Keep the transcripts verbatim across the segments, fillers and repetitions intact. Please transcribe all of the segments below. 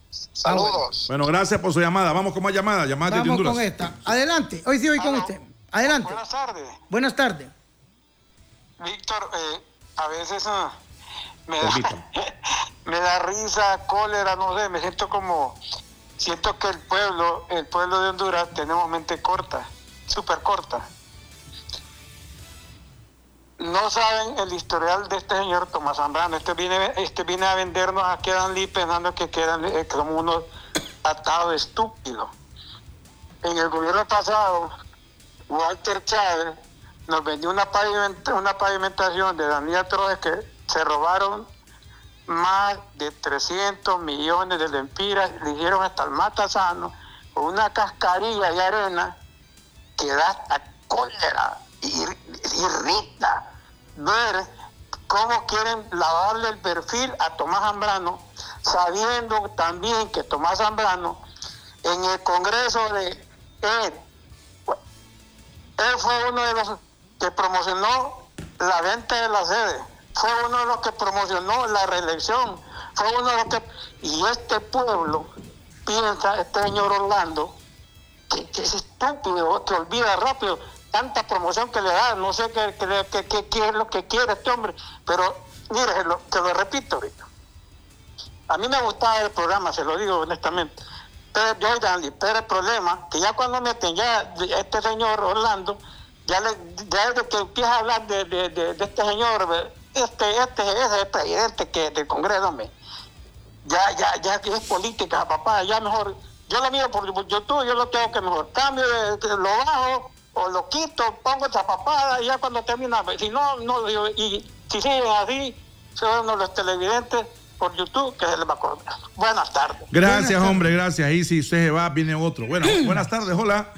Saludos. Bueno, gracias por su llamada. Vamos con más llamadas. Llamadas Vamos de Honduras. con esta. Adelante. Hoy sí, hoy con usted. Adelante. Buenas tardes. Buenas tardes. Víctor, eh, a veces uh, me, da, me da risa, cólera, no sé, me siento como, siento que el pueblo, el pueblo de Honduras tenemos mente corta, súper corta. No saben el historial de este señor Tomás Zambrano. Este viene, este viene a vendernos a Quedan Lee pensando que quedan eh, como unos atados estúpidos. En el gobierno pasado, Walter Chávez nos vendió una, pavimenta, una pavimentación de Daniel Trojes que se robaron más de trescientos millones de lempiras, le hicieron hasta el matasano con una cascarilla de arena que da hasta cólera, irrita ver cómo quieren lavarle el perfil a Tomás Zambrano, sabiendo también que Tomás Zambrano en el Congreso de él, él fue uno de los que promocionó la venta de la sede, fue uno de los que promocionó la reelección, fue uno de los que... Y este pueblo piensa, este señor Orlando, que, que es estúpido, que olvida rápido, tanta promoción que le da, no sé qué, qué, qué, qué, qué es lo que quiere este hombre, pero mire, lo, te lo repito ahorita. A mí me gustaba el programa, se lo digo honestamente, pero, yo, Dandy, pero el problema, que ya cuando meten ya este señor Orlando, ya, le, ya desde que empieza a hablar de, de, de, de este señor, este, este es el presidente que, del Congreso, hombre, ya, ya, ya es política, papá, ya mejor, yo lo miro por YouTube, yo lo tengo que mejor, cambio, de, de, lo bajo, o lo quito, pongo esa papada y ya cuando termina, si no, no, y si siguen así, son los televidentes por YouTube que se les va a cortar. Buenas tardes. Gracias, buenas hombre, gracias. Ahí si usted se va, viene otro. Bueno, buenas tardes, hola.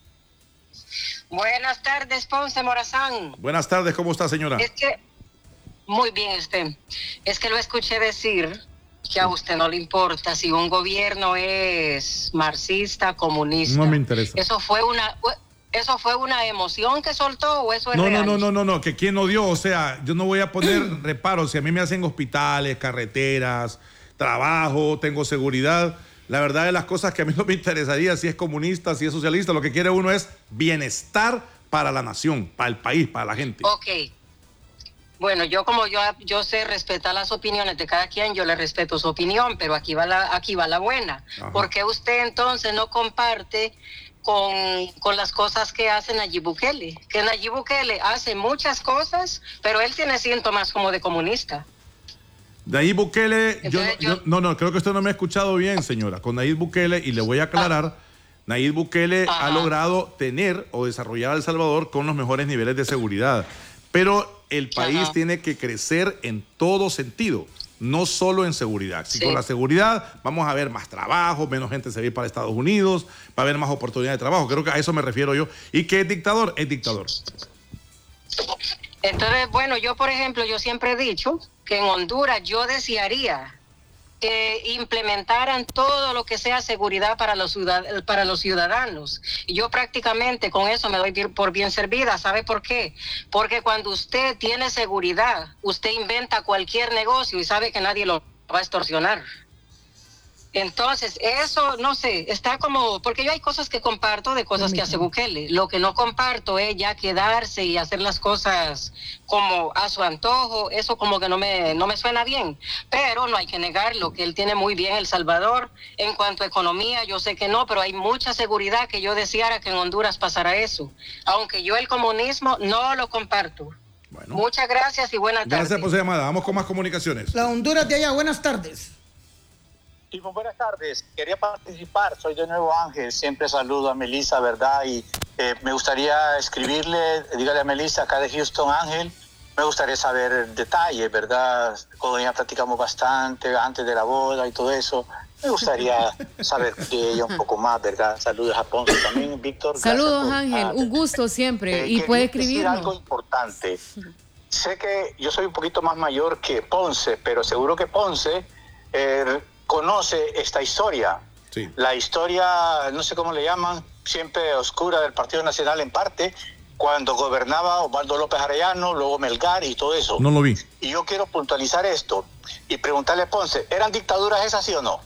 Buenas tardes, Ponce Morazán. Buenas tardes, ¿cómo está, señora? Es que, muy bien usted, es que lo escuché decir que a usted no le importa si un gobierno es marxista, comunista. No me interesa. Eso fue una... ¿Eso fue una emoción que soltó o eso es no, real? No, no, no, no, no, que quién no dio, o sea, yo no voy a poner reparos, si a mí me hacen hospitales, carreteras, trabajo, tengo seguridad, la verdad de las cosas que a mí no me interesaría si es comunista, si es socialista, lo que quiere uno es bienestar para la nación, para el país, para la gente. Ok. Bueno, yo como yo, yo sé respetar las opiniones de cada quien, yo le respeto su opinión, pero aquí va la, aquí va la buena. Ajá. ¿Por qué usted entonces no comparte con, con las cosas que hace Nayib Bukele? Que Nayib Bukele hace muchas cosas, pero él tiene síntomas como de comunista. Nayib Bukele, yo, yo, yo, no, no, creo que usted no me ha escuchado bien, señora. Con Nayib Bukele, y le voy a aclarar, ah. Nayib Bukele Ajá. ha logrado tener o desarrollar a El Salvador con los mejores niveles de seguridad. Pero el país Ajá. tiene que crecer en todo sentido, no solo en seguridad. Si sí. con la seguridad vamos a ver más trabajo, menos gente se va a ir para Estados Unidos, va a haber más oportunidades de trabajo. Creo que a eso me refiero yo. ¿Y qué es dictador? Es dictador. Entonces, bueno, yo por ejemplo, yo siempre he dicho que en Honduras yo desearía que implementaran todo lo que sea seguridad para los ciudad- para los ciudadanos. Y yo prácticamente con eso me doy por bien servida. ¿Sabe por qué? Porque cuando usted tiene seguridad, usted inventa cualquier negocio y sabe que nadie lo va a extorsionar. Entonces, eso, no sé, está como... Porque yo hay cosas que comparto de cosas que hace Bukele. Lo que no comparto es ya quedarse y hacer las cosas como a su antojo. Eso como que no me, no me suena bien. Pero no hay que negarlo, que él tiene muy bien El Salvador. En cuanto a economía, yo sé que no, pero hay mucha seguridad que yo deseara que en Honduras pasara eso. Aunque yo el comunismo no lo comparto. Bueno. Muchas gracias y buenas tardes. Gracias por su llamada. Vamos con más comunicaciones. La Honduras de allá, buenas tardes. Y muy buenas tardes, quería participar, soy de nuevo Ángel, siempre saludo a Melissa, ¿verdad? Y eh, me gustaría escribirle, dígale a Melissa, acá de Houston, Ángel, me gustaría saber detalles, ¿verdad? Con ella platicamos bastante antes de la boda y todo eso, me gustaría saber de ella un poco más, ¿verdad? Saludos a Ponce también, Víctor. Saludos por, Ángel, uh, un gusto siempre, eh, y puede escribirnos. Decir algo importante, sé que yo soy un poquito más mayor que Ponce, pero seguro que Ponce... Eh, conoce esta historia, sí. La historia, no sé cómo le llaman, siempre oscura del Partido Nacional en parte, cuando gobernaba Osvaldo López Arellano, luego Melgar y todo eso. No lo vi. Y yo quiero puntualizar esto y preguntarle a Ponce, ¿eran dictaduras esas sí o no?